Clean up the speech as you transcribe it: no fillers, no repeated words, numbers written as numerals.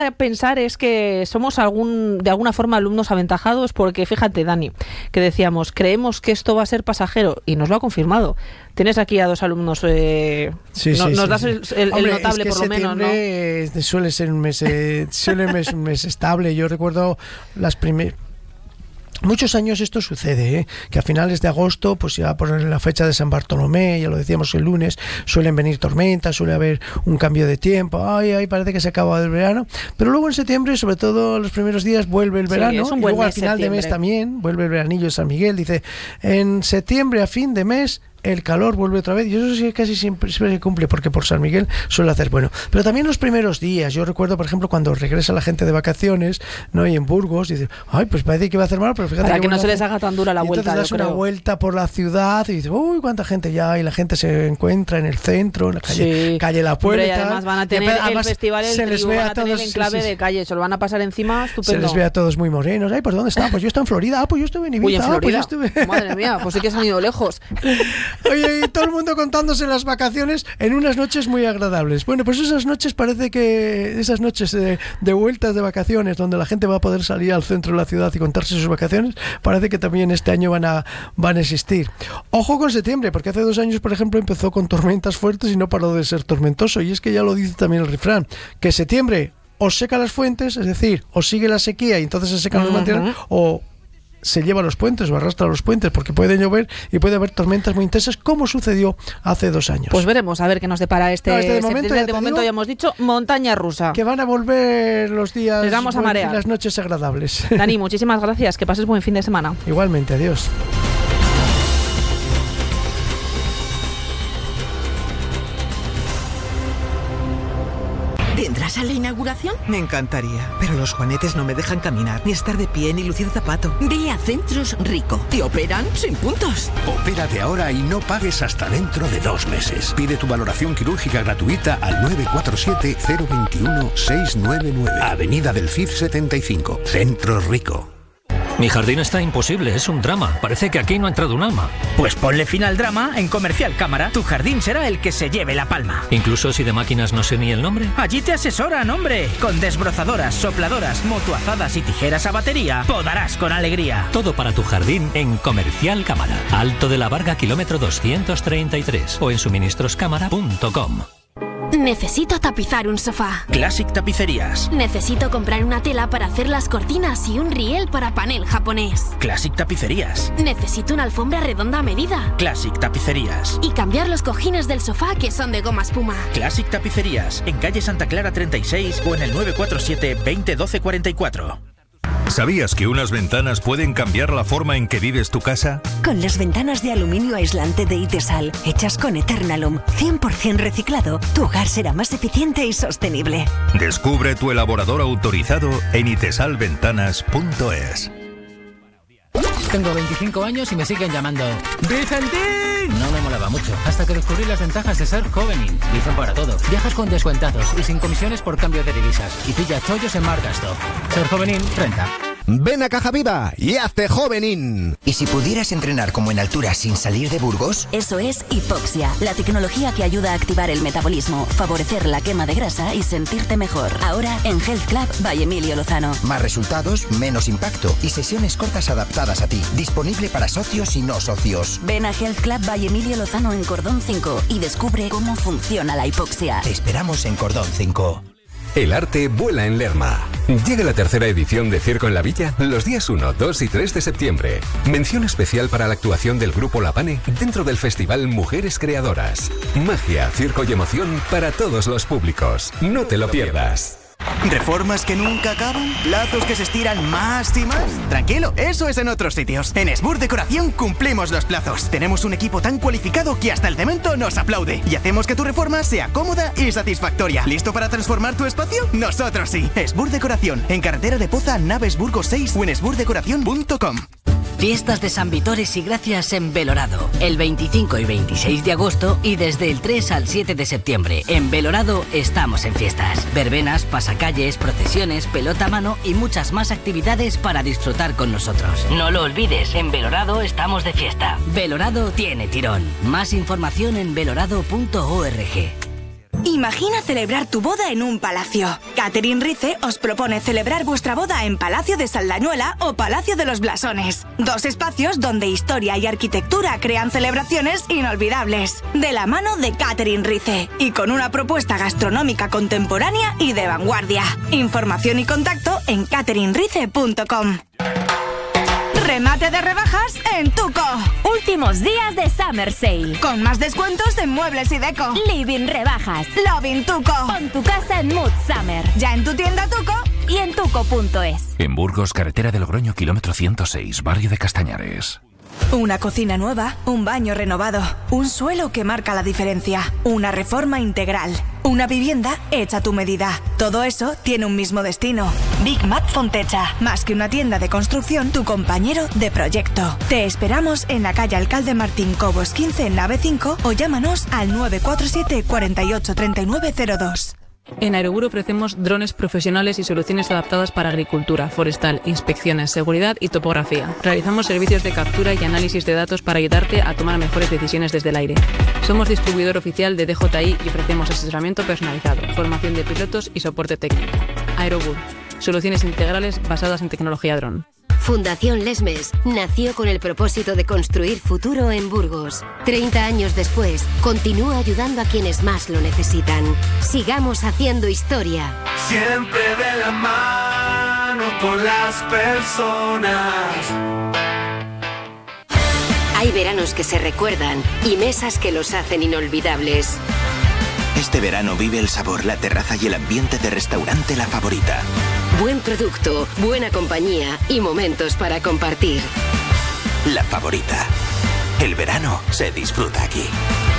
pensar es que somos de alguna forma alumnos aventajados, porque fíjate, Dani, que decíamos, creemos que esto va a ser pasajero, y nos lo ha confirmado. Tienes aquí a dos alumnos, nos das el Hombre, notable, es que por lo menos, ¿no? Suele ser un mes estable. Yo recuerdo muchos años esto sucede, que a finales de agosto, pues ya por la fecha de San Bartolomé, ya lo decíamos el lunes, suelen venir tormentas, suele haber un cambio de tiempo, parece que se acaba el verano, pero luego en septiembre, sobre todo los primeros días, vuelve el verano, y luego al final de mes también vuelve el veranillo de San Miguel. Dice, en septiembre a fin de mes el calor vuelve otra vez, y eso sí casi siempre se cumple, porque por San Miguel suele hacer bueno. Pero también los primeros días, yo recuerdo, por ejemplo, cuando regresa la gente de vacaciones, ¿no? Y en Burgos, dice, pues parece que va a hacer mal, pero fíjate. Para que no se les haga tan dura la vuelta. Entonces das una vuelta por la ciudad y dices, cuánta gente ya, y la gente se encuentra en el centro, en la calle La Puerta. Y además van a tener el festival, el tribu, van a tener en clave de calle, se lo van a pasar encima, estupendo. Se les ve a todos muy morenos. ¿Pues dónde está? Pues yo estoy en Florida. Pues yo estuve en Ibiza. Uy, en Florida. Pues yo Madre mía, pues sí que se han ido lejos. Oye, y todo el mundo contándose las vacaciones en unas noches muy agradables. Bueno, pues esas noches esas noches de vueltas de vacaciones, donde la gente va a poder salir al centro de la ciudad y contarse sus vacaciones, parece que también este año van a existir. Ojo con septiembre, porque hace 2 años, por ejemplo, empezó con tormentas fuertes y no paró de ser tormentoso. Y es que ya lo dice también el refrán, que septiembre o seca las fuentes, es decir, o sigue la sequía y entonces se secan los manantiales, o se lleva los puentes o arrastra los puentes, porque puede llover y puede haber tormentas muy intensas, como sucedió hace 2 años. Pues veremos a ver qué nos depara este septiembre. De momento ya hemos dicho montaña rusa. Que van a volver los días Les vamos a marear. Y las noches agradables. Dani, muchísimas gracias. Que pases buen fin de semana. Igualmente, adiós. ¿Vendrás a la inauguración? Me encantaría, pero los juanetes no me dejan caminar, ni estar de pie, ni lucir zapato. Ve a Centros Rico. Te operan sin puntos. Opérate ahora y no pagues hasta dentro de 2 meses. Pide tu valoración quirúrgica gratuita al 947-021-699. Avenida del Cid 75. Centros Rico. Mi jardín está imposible, es un drama. Parece que aquí no ha entrado un alma. Pues ponle fin al drama en Comercial Cámara. Tu jardín será el que se lleve la palma. Incluso si de máquinas no sé ni el nombre. Allí te asesoran, hombre. Con desbrozadoras, sopladoras, motoazadas y tijeras a batería, podarás con alegría. Todo para tu jardín en Comercial Cámara. Alto de la Varga, kilómetro 233. O en suministroscámara.com. Necesito tapizar un sofá. Classic Tapicerías. Necesito comprar una tela para hacer las cortinas y un riel para panel japonés. Classic Tapicerías. Necesito una alfombra redonda a medida. Classic Tapicerías. Y cambiar los cojines del sofá, que son de goma espuma. Classic Tapicerías. En calle Santa Clara 36 o en el 947 20 12 44. ¿Sabías que unas ventanas pueden cambiar la forma en que vives tu casa? Con las ventanas de aluminio aislante de Itesal, hechas con Eternalum, 100% reciclado, tu hogar será más eficiente y sostenible. Descubre tu elaborador autorizado en itesalventanas.es. Tengo 25 años y me siguen llamando ¡Vicentín! No me molaba mucho, hasta que descubrí las ventajas de ser Jovenin. Dicen para todo. Viajas con descuentazos y sin comisiones por cambio de divisas. Y pilla chollos en Margasto. Ser Jovenin renta. Ven a Caja Viva y hazte Jovenin. ¿Y si pudieras entrenar como en altura sin salir de Burgos? Eso es Hipoxia, la tecnología que ayuda a activar el metabolismo, favorecer la quema de grasa y sentirte mejor. Ahora en Health Club by Emilio Lozano. Más resultados, menos impacto y sesiones cortas adaptadas a ti. Disponible para socios y no socios. Ven a Health Club by Emilio Lozano en Cordón 5 y descubre cómo funciona la hipoxia. Te esperamos en Cordón 5. El arte vuela en Lerma. Llega la 3ª edición de Circo en la Villa los días 1, 2 y 3 de septiembre. Mención especial para la actuación del grupo La Pane dentro del festival Mujeres Creadoras. Magia, circo y emoción para todos los públicos. No te lo pierdas. ¿Reformas que nunca acaban? ¿Plazos que se estiran más y más? Tranquilo, eso es en otros sitios. En Esbur Decoración cumplimos los plazos. Tenemos un equipo tan cualificado que hasta el cemento nos aplaude. Y hacemos que tu reforma sea cómoda y satisfactoria. ¿Listo para transformar tu espacio? Nosotros sí. Esbur Decoración, en carretera de Poza, Naves Burgos 6 o en esburdecoración.com. Fiestas de San Vitores y Gracias en Belorado, el 25 y 26 de agosto y desde el 3 al 7 de septiembre. En Belorado estamos en fiestas. Verbenas, pasacalles, procesiones, pelota a mano y muchas más actividades para disfrutar con nosotros. No lo olvides, en Belorado estamos de fiesta. Belorado tiene tirón. Más información en belorado.org. Imagina celebrar tu boda en un palacio. Catherine Rice os propone celebrar vuestra boda en Palacio de Saldañuela o Palacio de los Blasones. 2 espacios donde historia y arquitectura crean celebraciones inolvidables. De la mano de Catherine Rice y con una propuesta gastronómica contemporánea y de vanguardia. Información y contacto en catherinerice.com. Remate de rebajas en Tuco. Últimos días de Summer Sale. Con más descuentos en muebles y deco. Living rebajas. Loving Tuco. Pon tu casa en Mood Summer. Ya en tu tienda Tuco y en tuco.es. En Burgos, carretera de Logroño, kilómetro 106, barrio de Castañares. Una cocina nueva, un baño renovado, un suelo que marca la diferencia, una reforma integral, una vivienda hecha a tu medida. Todo eso tiene un mismo destino. Big Mat Fontecha, más que una tienda de construcción, tu compañero de proyecto. Te esperamos en la calle Alcalde Martín Cobos 15 en nave 5 o llámanos al 947 48 3902. En Aerobur ofrecemos drones profesionales y soluciones adaptadas para agricultura, forestal, inspecciones, seguridad y topografía. Realizamos servicios de captura y análisis de datos para ayudarte a tomar mejores decisiones desde el aire. Somos distribuidor oficial de DJI y ofrecemos asesoramiento personalizado, formación de pilotos y soporte técnico. Aerobur, soluciones integrales basadas en tecnología dron. Fundación Lesmes nació con el propósito de construir futuro en Burgos. 30 años después, continúa ayudando a quienes más lo necesitan. Sigamos haciendo historia. Siempre de la mano con las personas. Hay veranos que se recuerdan y mesas que los hacen inolvidables. Este verano vive el sabor, la terraza y el ambiente de Restaurante La Favorita. Buen producto, buena compañía y momentos para compartir. La Favorita. El verano se disfruta aquí.